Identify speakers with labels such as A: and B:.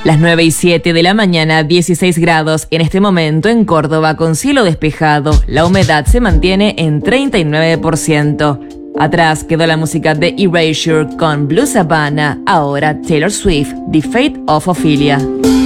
A: Las 9:07 de la mañana, 16 grados en este momento en Córdoba con cielo despejado. La humedad se mantiene en 39%. Atrás quedó la música de Erasure con Blue Savannah. Ahora Taylor Swift, The Fate of Ophelia.